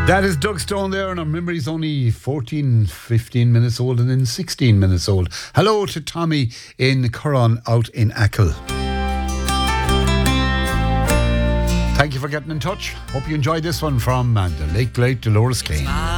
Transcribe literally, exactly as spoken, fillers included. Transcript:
That is Doug Stone there, and our memory's only fourteen, fifteen minutes old and then sixteen minutes old. Hello to Tommy in Curran out in Achill. Thank you for getting in touch. Hope you enjoyed this one from uh, the late great Dolores Kane.